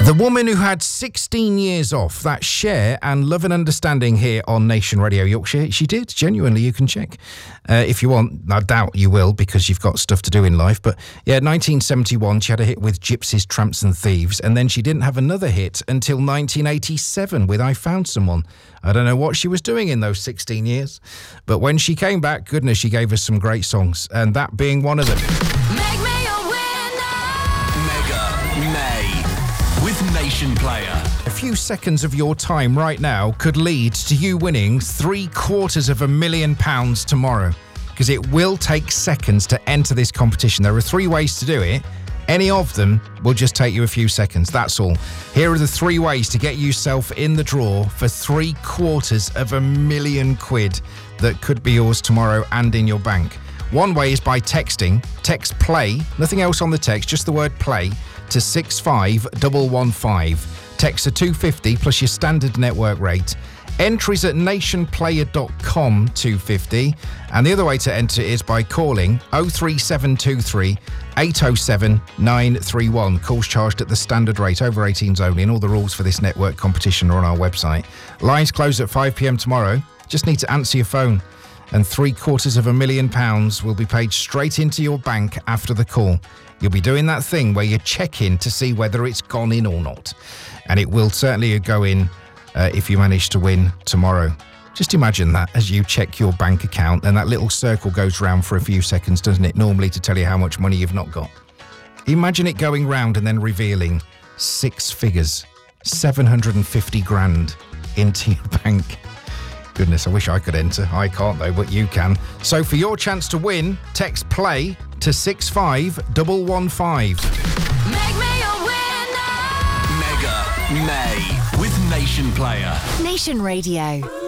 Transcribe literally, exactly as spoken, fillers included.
The woman who had sixteen years off, that Cher and Love and Understanding here on Nation Radio Yorkshire. She did, genuinely, you can check. Uh, if you want, I doubt you will because you've got stuff to do in life. But yeah, nineteen seventy-one, she had a hit with Gypsies, Tramps and Thieves. And then she didn't have another hit until nineteen eighty-seven with I Found Someone. I don't know what she was doing in those sixteen years. But when she came back, goodness, she gave us some great songs. And that being one of them. Make me a winner. Mega May with Nation Player. A few seconds of your time right now could lead to you winning three quarters of a million pounds tomorrow, because it will take seconds to enter this competition. There are three ways to do it. Any of them will just take you a few seconds, that's all. Here are the three ways to get yourself in the draw for three quarters of a million quid that could be yours tomorrow and in your bank. One way is by texting. Text PLAY, nothing else on the text, just the word PLAY, to six five one one five. Text to two fifty plus your standard network rate. Entries at nationplayer dot com two fifty. And the other way to enter is by calling oh three seven two three eight oh seven nine three one. Calls charged at the standard rate, over eighteens only, and all the rules for this network competition are on our website. Lines close at five p.m. tomorrow. Just need to answer your phone. And three quarters of a million pounds will be paid straight into your bank after the call. You'll be doing that thing where you check in to see whether it's gone in or not. And it will certainly go in uh, if you manage to win tomorrow. Just imagine that as you check your bank account and that little circle goes round for a few seconds, doesn't it, normally to tell you how much money you've not got. Imagine it going round and then revealing six figures, seven hundred fifty grand into your bank. Goodness, I wish I could enter. I can't though, but you can. So for your chance to win, text PLAY to six five one one five. Make me a winner. Mega May with Nation Player. Nation Radio.